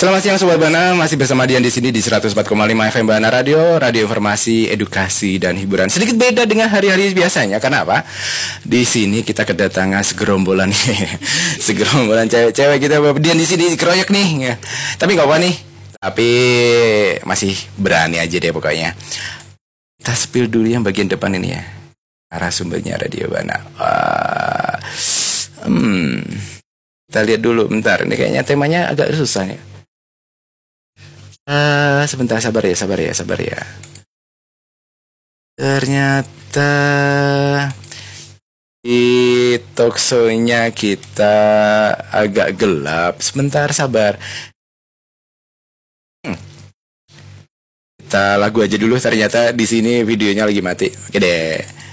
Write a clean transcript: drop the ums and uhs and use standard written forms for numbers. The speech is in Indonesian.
Selamat siang Sobat Bana, masih bersama Dian di sini di 104,5 FM Bana Radio, radio informasi, edukasi dan hiburan. Sedikit beda dengan hari-hari biasanya, karena apa? Di sini kita kedatangan segerombolan segerombolan cewek-cewek kita. Dian di sini dikeroyok nih. Ya. Tapi nggak apa nih. Tapi masih berani aja deh pokoknya. Kita spill dulu yang bagian depan ini ya. Arah sumbernya Radio Bana. Kita lihat dulu bentar. Ini kayaknya temanya agak susah nih. Sebentar, sabar ya. Ternyata di talkshow-nya kita agak gelap. Sebentar, sabar. Kita lagu aja dulu. Ternyata di sini videonya lagi mati. Oke deh.